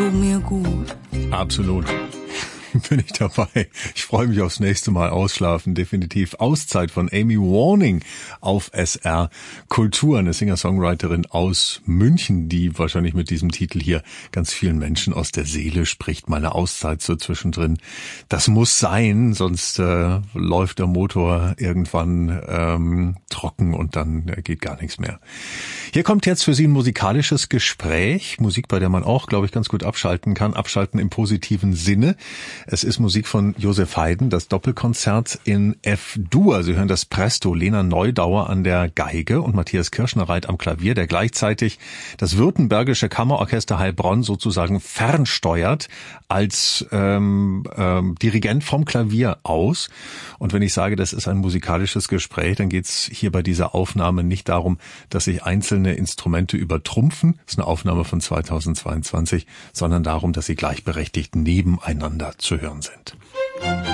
tut mir gut. Absolut. Bin ich dabei. Ich freue mich aufs nächste Mal ausschlafen, definitiv. Auszeit von Amy Warning auf SR Kultur, eine Singer-Songwriterin aus München, die wahrscheinlich mit diesem Titel hier ganz vielen Menschen aus der Seele spricht. Meine Auszeit so zwischendrin. Das muss sein, sonst läuft der Motor irgendwann trocken und dann geht gar nichts mehr. Hier kommt jetzt für Sie ein musikalisches Gespräch. Musik, bei der man auch, glaube ich, ganz gut abschalten kann. Abschalten im positiven Sinne. Es ist Musik von Joseph Haydn, das Doppelkonzert in F-Dur. Sie hören das Presto, Lena Neudauer an der Geige und Matthias Kirschnereit am Klavier, der gleichzeitig das Württembergische Kammerorchester Heilbronn sozusagen fernsteuert als Dirigent vom Klavier aus. Und wenn ich sage, das ist ein musikalisches Gespräch, dann geht es hier bei dieser Aufnahme nicht darum, dass sich einzelne Instrumente übertrumpfen, das ist eine Aufnahme von 2022, sondern darum, dass sie gleichberechtigt nebeneinander zu hören sind.